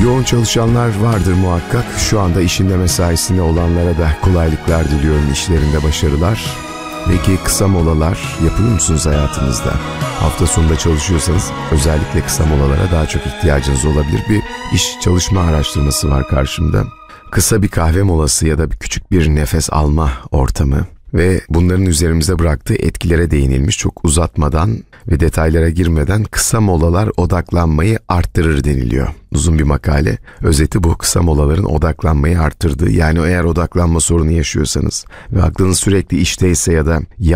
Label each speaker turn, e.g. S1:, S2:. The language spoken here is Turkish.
S1: Yoğun çalışanlar vardır muhakkak. Şu anda işinde mesaisinde olanlara da kolaylıklar diliyorum, işlerinde başarılar. Peki kısa molalar yapıyor musunuz hayatınızda? Hafta sonunda çalışıyorsanız özellikle kısa molalara daha çok ihtiyacınız olabilir. Bir iş çalışma araştırması var karşımda. Kısa bir kahve molası ya da küçük bir nefes alma ortamı ve bunların üzerimize bıraktığı etkilere değinilmiş. Çok uzatmadan ve detaylara girmeden kısa molalar odaklanmayı arttırır deniliyor. Uzun bir makale. Özeti bu: kısa molaların odaklanmayı arttırdığı. Yani eğer odaklanma sorunu yaşıyorsanız ve aklınız sürekli işteyse ya da